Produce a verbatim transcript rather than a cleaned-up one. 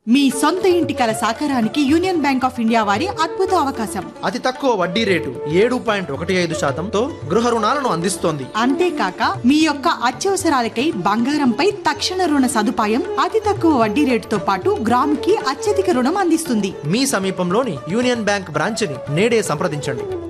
మీ సొంత ఇంటి కల సాకారానికి యూనియన్ బ్యాంక్ ఆఫ్ ఇండియా వారి అద్భుత అవకాశం. అతి తక్కువ వడ్డీ రేటు ఏడు పాయింట్ ఒకటి ఐదు శాతంతో గృహ రుణాలను అందిస్తోంది. అంతేకాక మీ యొక్క అత్యవసరాలకై బంగారంపై తక్షణ రుణ సదుపాయం, అతి తక్కువ వడ్డీ రేటుతో పాటు గ్రాముకి అత్యధిక రుణం అందిస్తుంది. మీ సమీపంలోని యూనియన్ బ్యాంక్ బ్రాంచ్ ని నేడే సంప్రదించండి.